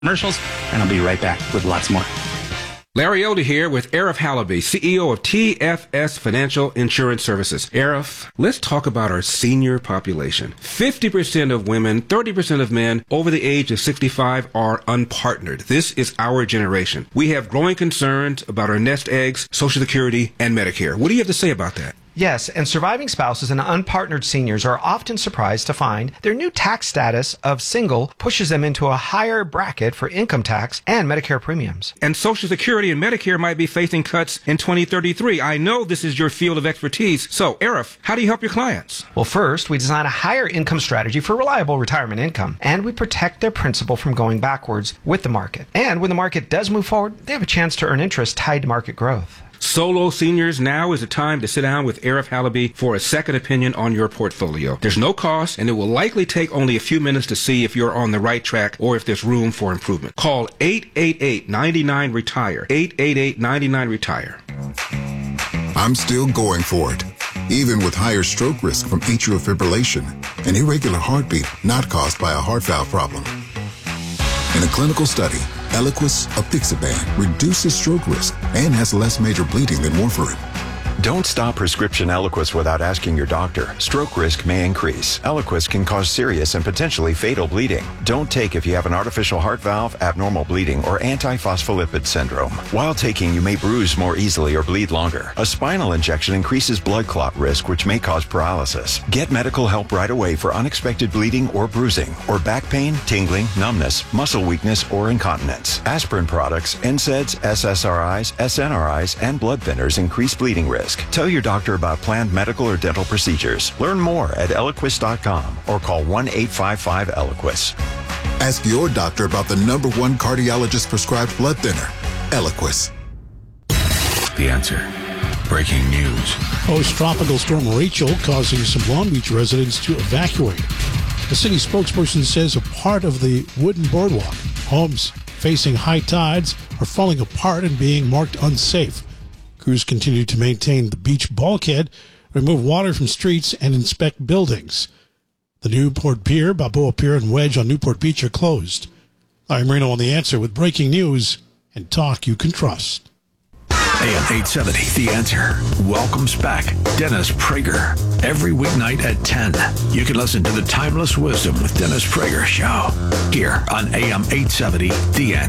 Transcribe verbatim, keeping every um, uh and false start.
commercials, and I'll be right back with lots more. Larry Elder here with Arif Halaby, C E O of T F S Financial Insurance Services. Arif, let's talk about our senior population. fifty percent of women, thirty percent of men over the age of sixty-five are unpartnered. This is our generation. We have growing concerns about our nest eggs, Social Security, and Medicare. What do you have to say about that? Yes, and surviving spouses and unpartnered seniors are often surprised to find their new tax status of single pushes them into a higher bracket for income tax and Medicare premiums. And Social Security and Medicare might be facing cuts in twenty thirty-three. I know this is your field of expertise. So, Arif, how do you help your clients? Well, first, we design a higher income strategy for reliable retirement income, and we protect their principal from going backwards with the market. And when the market does move forward, they have a chance to earn interest tied to market growth. Solo seniors, now is the time to sit down with Arif Halaby for a second opinion on your portfolio. There's no cost, and it will likely take only a few minutes to see if you're on the right track or if there's room for improvement. Call eight eight eight, nine nine, retire. eight eight eight, nine nine, retire. I'm still going for it, even with higher stroke risk from atrial fibrillation, an irregular heartbeat not caused by a heart valve problem. In a clinical study, Eliquis apixaban reduces stroke risk and has less major bleeding than warfarin. Don't stop prescription Eliquis without asking your doctor. Stroke risk may increase. Eliquis can cause serious and potentially fatal bleeding. Don't take if you have an artificial heart valve, abnormal bleeding, or antiphospholipid syndrome. While taking, you may bruise more easily or bleed longer. A spinal injection increases blood clot risk, which may cause paralysis. Get medical help right away for unexpected bleeding or bruising, or back pain, tingling, numbness, muscle weakness, or incontinence. Aspirin products, N SAIDs, S S R Is, S N R Is, and blood thinners increase bleeding risk. Tell your doctor about planned medical or dental procedures. Learn more at Eliquis dot com or call one eight five five, Eliquis. Ask your doctor about the number one cardiologist prescribed blood thinner, Eliquis. The Answer. Breaking news. Post-tropical storm Rachel causing some Long Beach residents to evacuate. The city spokesperson says a part of the wooden boardwalk, homes facing high tides, are falling apart and being marked unsafe. Crews continue to maintain the beach bulkhead, remove water from streets, and inspect buildings. The Newport Pier, Balboa Pier, and Wedge on Newport Beach are closed. I'm Reno on The Answer with breaking news and talk you can trust. A M eight seventy, The Answer, welcomes back Dennis Prager. Every weeknight at ten, you can listen to the Timeless Wisdom with Dennis Prager show here on A M eight seventy, The Answer.